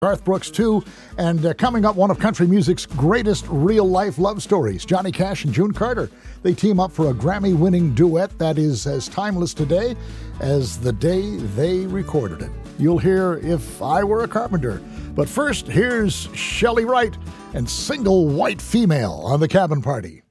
Garth Brooks, too, and coming up, one of country music's greatest real-life love stories, Johnny Cash and June Carter. They team up for a Grammy-winning duet that is as timeless today as the day they recorded it. You'll hear If I Were a Carpenter. But first, here's Shelley Wright and Single White Female on The Cabin Party.